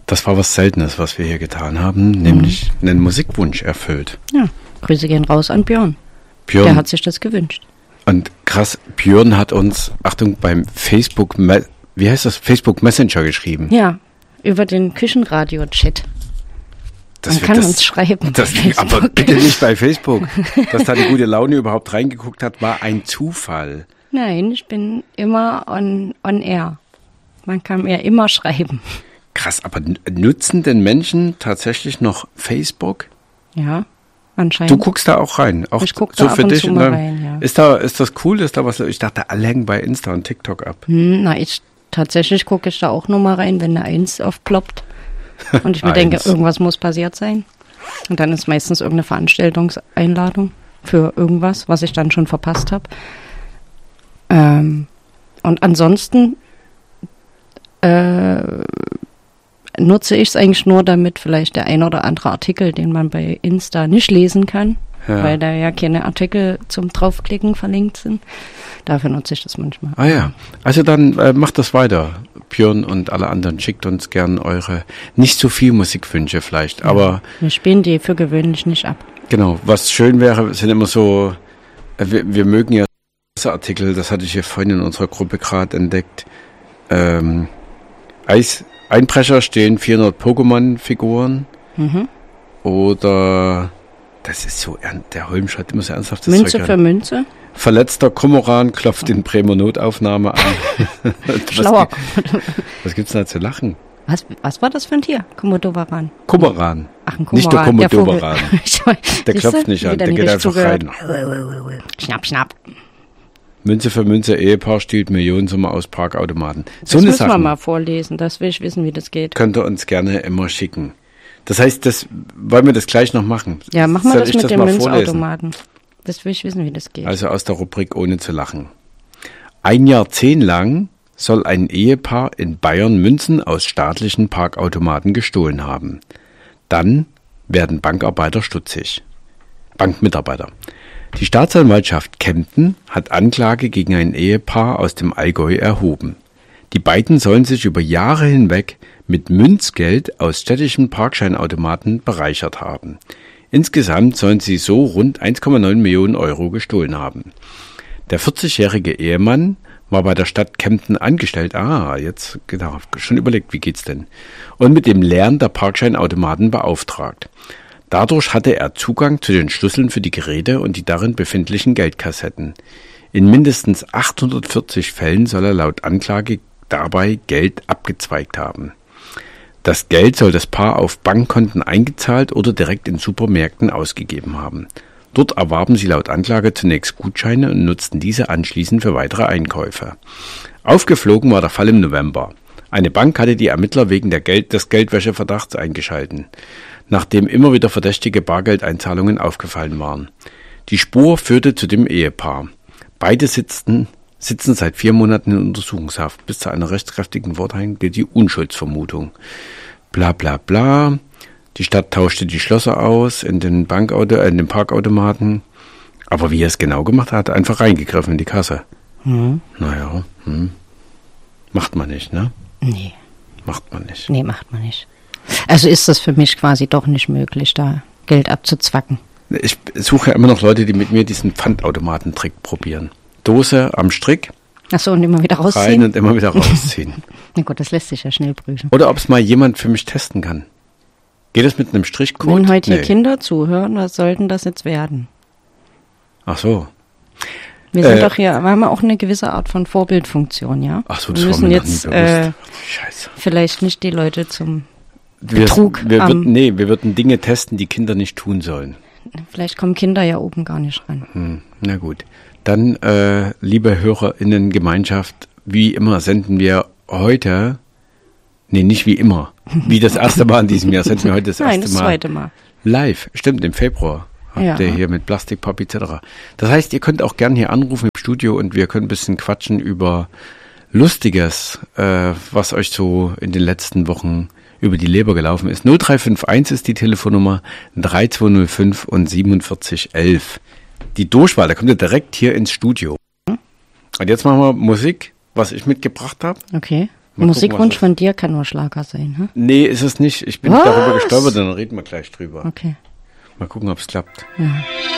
Das war was Seltenes, was wir hier getan haben, nämlich einen Musikwunsch erfüllt. Ja, Grüße gehen raus an Björn. Björn. Der hat sich das gewünscht. Und krass, Björn hat uns, Achtung, beim Facebook Messenger geschrieben. Ja, über den Küchenradio-Chat. Man kann uns schreiben. Aber bitte nicht bei Facebook. Dass da die gute Laune überhaupt reingeguckt hat, war ein Zufall. Nein, ich bin immer on air. Man kann mir immer schreiben. Krass, aber nutzen denn Menschen tatsächlich noch Facebook? Ja, anscheinend. Du guckst da auch rein? Auch ich gucke so da ab für und dich zu mal rein, ja. Ist das cool? Ist da was? Ich dachte, alle hängen bei Insta und TikTok ab. Tatsächlich gucke ich da auch nur mal rein, wenn eine 1 aufploppt. Und ich mir denke, irgendwas muss passiert sein. Und dann ist meistens irgendeine Veranstaltungseinladung für irgendwas, was ich dann schon verpasst habe. Und ansonsten nutze ich es eigentlich nur, damit vielleicht der ein oder andere Artikel, den man bei Insta nicht lesen kann, weil da ja keine Artikel zum Draufklicken verlinkt sind. Dafür nutze ich das manchmal. Ah ja, also dann macht das weiter, Björn und alle anderen. Schickt uns gern eure, nicht so viel Musikwünsche vielleicht, aber... Wir spielen die für gewöhnlich nicht ab. Genau, was schön wäre, sind immer so, wir mögen ja Artikel, das hatte ich hier vorhin in unserer Gruppe gerade entdeckt, Einbrecher stehlen 400 Pokémon-Figuren oder, das ist so, der Holm schreibt immer so ernsthaft. Münze für Münze? Verletzter Kormoran klopft in Bremer Notaufnahme an. Schlauer. Was gibt's da zu lachen? Was war das für ein Tier? Komodowaran. Kummeran. Ach, ein Kummeran. Nicht der Komodowaran. Der klopft nicht an, der geht einfach rein. Schnapp, schnapp. Münze für Münze, Ehepaar stiehlt Millionensumme aus Parkautomaten. So das eine müssen Sache. Wir mal vorlesen, das will ich wissen, wie das geht. Könnt ihr uns gerne immer schicken. Das heißt, wollen wir das gleich noch machen? Ja, machen wir das mit dem Münzautomaten. Das will ich wissen, wie das geht. Also aus der Rubrik ohne zu lachen. 1 Jahrzehnt lang soll ein Ehepaar in Bayern Münzen aus staatlichen Parkautomaten gestohlen haben. Dann werden Bankarbeiter stutzig. Bankmitarbeiter. Die Staatsanwaltschaft Kempten hat Anklage gegen ein Ehepaar aus dem Allgäu erhoben. Die beiden sollen sich über Jahre hinweg mit Münzgeld aus städtischen Parkscheinautomaten bereichert haben. Insgesamt sollen sie so rund 1,9 Millionen Euro gestohlen haben. Der 40-jährige Ehemann war bei der Stadt Kempten angestellt. Jetzt genau, schon überlegt, wie geht's denn? Und mit dem Leeren der Parkscheinautomaten beauftragt. Dadurch hatte er Zugang zu den Schlüsseln für die Geräte und die darin befindlichen Geldkassetten. In mindestens 840 Fällen soll er laut Anklage dabei Geld abgezweigt haben. Das Geld soll das Paar auf Bankkonten eingezahlt oder direkt in Supermärkten ausgegeben haben. Dort erwarben sie laut Anklage zunächst Gutscheine und nutzten diese anschließend für weitere Einkäufe. Aufgeflogen war der Fall im November. Eine Bank hatte die Ermittler wegen des Geldwäscheverdachts eingeschalten, nachdem immer wieder verdächtige Bargeldeinzahlungen aufgefallen waren. Die Spur führte zu dem Ehepaar. Beide sitzen seit 4 Monaten in Untersuchungshaft. Bis zu einer rechtskräftigen Verurteilung gilt die Unschuldsvermutung. Bla bla bla. Die Stadt tauschte die Schlösser aus in den Parkautomaten. Aber wie er es genau gemacht hat, einfach reingegriffen in die Kasse. Naja, macht man nicht, ne? Nee. Macht man nicht. Nee, macht man nicht. Also ist das für mich quasi doch nicht möglich, da Geld abzuzwacken. Ich suche ja immer noch Leute, die mit mir diesen Pfandautomatentrick probieren. Dose am Strick. Achso, und immer wieder rausziehen? Rein und immer wieder rausziehen. Na gut, das lässt sich ja schnell prüfen. Oder ob es mal jemand für mich testen kann. Geht das mit einem Strichcode? Wenn heute hier Kinder zuhören, was sollten das jetzt werden? Ach so. Wir sind doch hier, wir haben auch eine gewisse Art von Vorbildfunktion, ja? Ach so, das wir müssen war mir jetzt noch nie bewusst. Scheiße. Vielleicht nicht die Leute zum Betrug. Wir würden Dinge testen, die Kinder nicht tun sollen. Vielleicht kommen Kinder ja oben gar nicht ran. Na gut. Dann, liebe HörerInnen-Gemeinschaft, wie immer senden wir heute, nicht wie immer, wie das erste Mal in diesem Jahr, senden wir heute das erste Mal. Nein, das zweite Mal. Live, stimmt, im Februar. Habt ihr hier mit Plastikpapier etc. Das heißt, ihr könnt auch gern hier anrufen im Studio und wir können ein bisschen quatschen über Lustiges, was euch so in den letzten Wochen über die Leber gelaufen ist. 0351 ist die Telefonnummer, 3205 und 4711. Die Durchwahl, da kommt ihr direkt hier ins Studio. Und jetzt machen wir Musik, was ich mitgebracht habe. Okay. Musikwunsch von dir kann nur Schlager sein, hm? Nee, ist es nicht. Ich bin darüber gestolpert, dann reden wir gleich drüber. Okay. Mal gucken, ob es klappt. Ja.